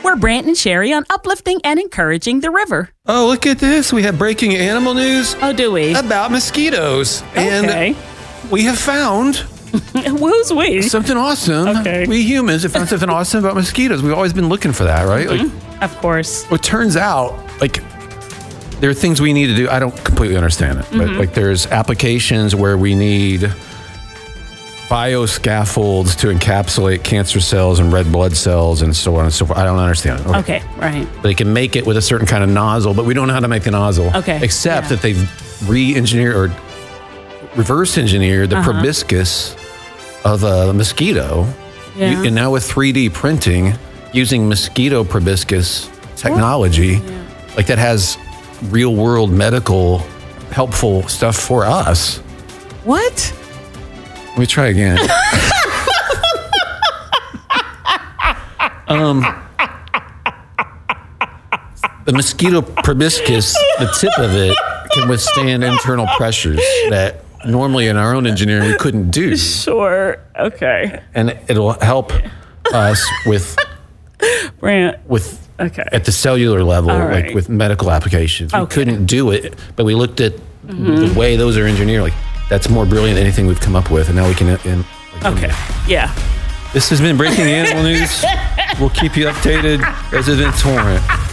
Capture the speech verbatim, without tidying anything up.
We're Brant and Sherry on uplifting and encouraging the river. Oh, look at this. We have breaking animal news Oh, do we? about mosquitoes. Okay. And we have found Who's we? something awesome. Okay. We humans have found something awesome about mosquitoes. We've always been looking for that, right? Mm-hmm. Like, Of course. well, it turns out, like, there are things we need to do. I don't completely understand it, but Mm-hmm. like, there's applications where we need bioscaffolds to encapsulate cancer cells and red blood cells and so on and so forth. I don't understand it. Okay, right. They can make it with a certain kind of nozzle, but we don't know how to make the nozzle. Okay, Except yeah. that they've re-engineered or reverse engineered the Uh-huh. proboscis of a mosquito. Yeah. You- and now with three D printing, using mosquito proboscis technology, like that has real world medical helpful stuff for us. What? Let me try again. um, the mosquito proboscis, the tip of it, can withstand internal pressures that normally in our own engineering we couldn't do. Sure. Okay. And it'll help us with Brant. with Okay. at the cellular level, All like right. with medical applications. We Okay. couldn't do it, but we looked at the way those are engineered. Like, that's more brilliant than anything we've come up with, and now we can. In, like, Okay. Yeah. This has been Breaking Animal News. We'll keep you updated. Resident Torrent.